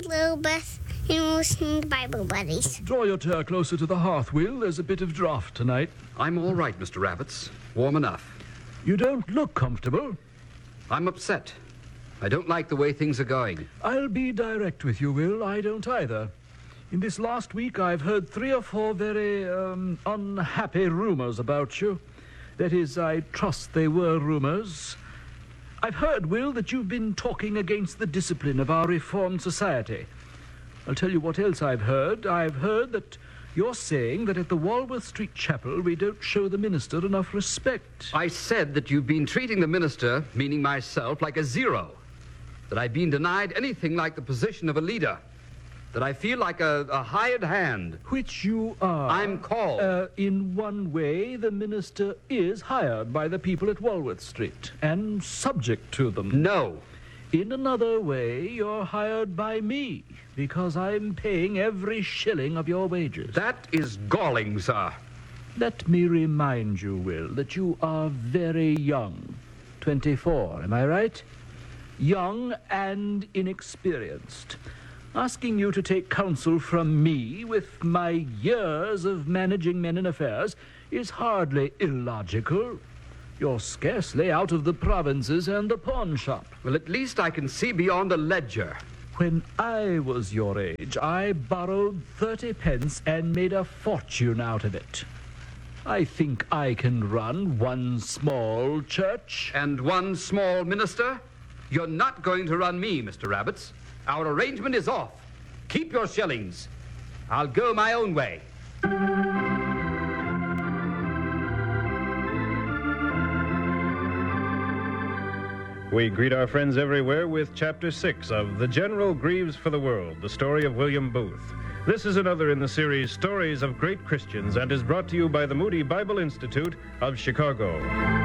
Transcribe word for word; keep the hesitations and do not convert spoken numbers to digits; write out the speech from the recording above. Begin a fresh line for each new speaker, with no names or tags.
Elizabeth and listening to Bible Buddies.
Draw your chair closer to the hearth, Will. There's a bit of draught tonight.
I'm all right, Mister Rabbits. Warm enough.
You don't look comfortable.
I'm upset. I don't like the way things are going.
I'll be direct with you, Will. I don't either. In this last week, I've heard three or four very um, unhappy rumors about you. That is, I trust they were rumors. I've heard, Will, that you've been talking against the discipline of our reformed society. I'll tell you what else I've heard. I've heard that you're saying that at the Walworth Street Chapel we don't show the minister enough respect.
I said that you've been treating the minister, meaning myself, like a zero. That I've been denied anything like the position of a leader. That I feel like a, a hired hand.
Which you are.
I'm called.
Uh, in one way, the minister is hired by the people at Walworth Street and subject to them.
No.
In another way, you're hired by me because I'm paying every shilling of your wages.
That is galling, sir.
Let me remind you, Will, that you are very young. twenty-four, am I right? Young and inexperienced. Asking you to take counsel from me with my years of managing men in affairs is hardly illogical. You're scarcely out of the provinces and the pawn shop.
Well, at least I can see beyond a ledger.
When I was your age, I borrowed thirty pence and made a fortune out of it. I think I can run one small church.
And one small minister? You're not going to run me, Mister Rabbits. Our arrangement is off. Keep your shillings. I'll go my own way.
We greet our friends everywhere with Chapter six of The General Grieves for the World, the story of William Booth. This is another in the series Stories of Great Christians and is brought to you by the Moody Bible Institute of Chicago.